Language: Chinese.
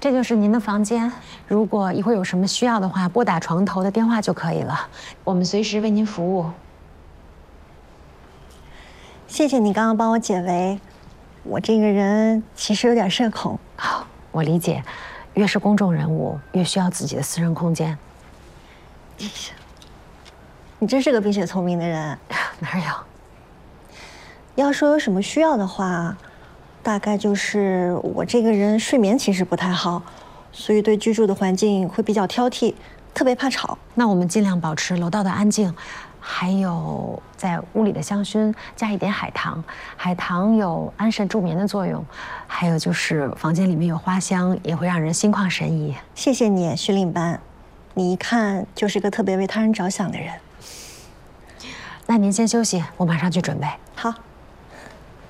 这就是您的房间。如果一会儿有什么需要的话，拨打床头的电话就可以了，我们随时为您服务。 谢谢你刚刚帮我解围，我这个人其实有点社恐。 好，我理解，越是公众人物，越需要自己的私人空间。 你真是个冰雪聪明的人。 哪有？ 要说有什么需要的话，大概就是我这个人睡眠其实不太好，所以对居住的环境会比较挑剔，特别怕吵。 那我们尽量保持楼道的安静，还有在屋里的香薰加一点海棠，海棠有安神助眠的作用，还有就是房间里面有花香，也会让人心旷神怡。 谢谢你，徐领班，你一看就是个特别为他人着想的人。 那您先休息，我马上去准备。 好。